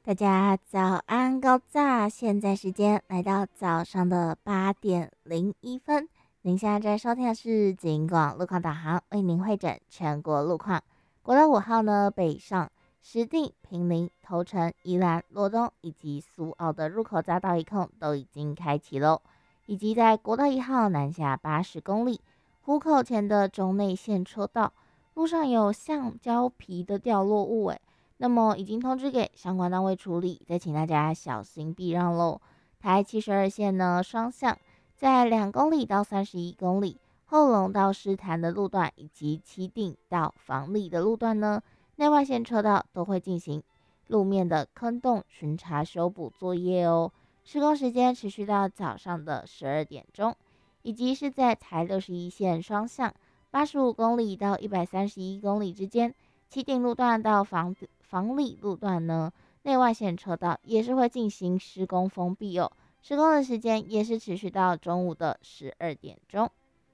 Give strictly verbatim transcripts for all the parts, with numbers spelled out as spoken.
大家早安，高炸！现在时间来到早上的八点零一分。您现在在收听的是警广路况导航，为您会诊全国路况。国道五号呢，北上石碇、平林、头城、宜兰、罗东以及苏澳的入口匝道一控都已经开启喽，以及在国道一号南下八十公里，湖口前的中内线车道路上有橡胶皮的掉落物，诶。那么已经通知给相关单位处理，再请大家小心避让喽。台七十二线呢，双向在两公里到三十一公里，后龙到狮潭的路段以及七定到房里的路段呢，内外线车道都会进行路面的坑洞巡查修补作业哦。施工时间持续到早上的十二点钟，以及是在台六十一线双向八十五公里到一百三十一公里之间。七定路段到房房里路段呢，内外线车道也是会进行施工封闭哦。施工的时间也是持续到中午的十二点钟。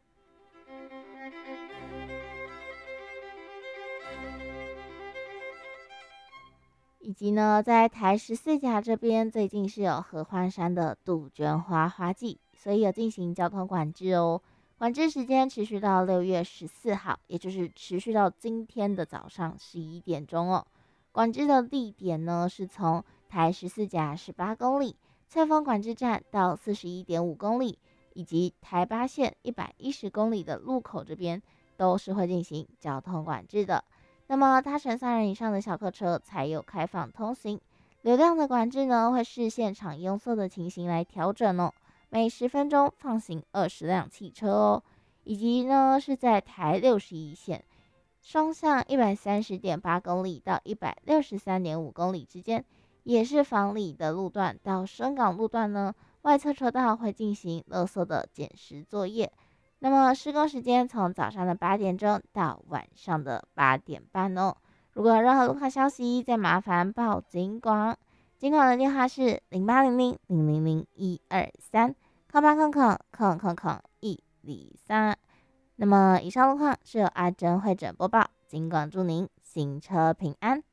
以及呢，在台十四甲这边最近是有合欢山的杜鹃花花季，所以有进行交通管制哦。管制时间持续到六月十四号，也就是持续到今天的早上十一点钟哦。管制的地点呢，是从台十四甲十八公里翠峰管制站到四十一点五公里，以及台八线一百一十公里的路口这边，都是会进行交通管制的。那么搭乘三人以上的小客车才有开放通行，流量的管制呢，会视现场拥塞的情形来调整哦。每十分钟放行二十辆汽车哦，以及呢是在台六十一线双向一百三十点八公里到一百六十三点五公里之间，也是房里的路段到深港路段呢，外侧车道会进行垃圾的捡拾作业。那么施工时间从早上的八点钟到晚上的八点半哦。如果有任何路况消息，再麻烦报警广。警广的电话是零八零零零零零一二三，空八空空空空空一零三。那么以上路况是由阿珍会诊播报，警广祝您行车平安。